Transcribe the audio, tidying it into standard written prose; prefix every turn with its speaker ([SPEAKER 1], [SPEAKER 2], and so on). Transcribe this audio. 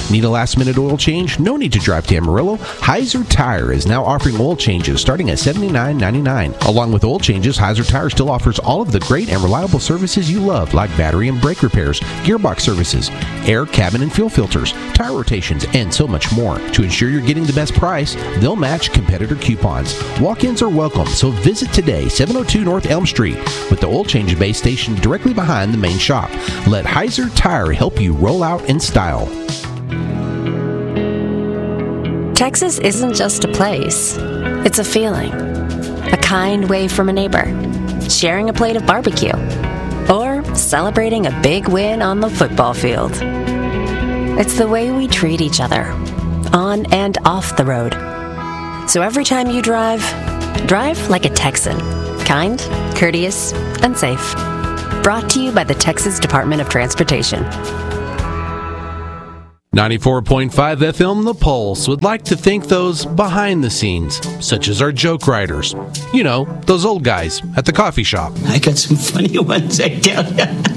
[SPEAKER 1] Need a last-minute oil change? No need to drive to Amarillo. Heiser Tire is now offering oil changes starting at $79.99. Along with oil changes, Heiser Tire still offers all of the great and reliable services you love, like battery and brake repairs, gearbox services, air, cabin, and fuel filters, tire rotations, and so much more. To ensure you're getting the best price, they'll match competitor coupons. Walk-ins are welcome, so visit today, 702 North Elm Street, with the oil change bay stationed directly behind the main shop. Let Heiser Tire help you roll out in style.
[SPEAKER 2] Texas isn't just a place, it's a feeling. A kind wave from a neighbor, sharing a plate of barbecue, or celebrating a big win on the football field. It's the way we treat each other, on and off the road. So every time you drive like a Texan. Kind, courteous, and safe. Brought to you by the Texas Department of Transportation.
[SPEAKER 1] 94.5 FM The Pulse would like to thank those behind the scenes, such as our joke writers. You know, those old guys at the coffee shop.
[SPEAKER 3] I got some funny ones, I tell you.